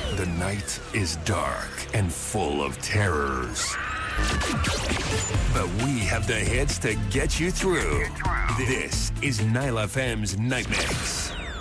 The night is dark and full of terrors. But we have the hits to get you through. This is Nile FM's Night Mix.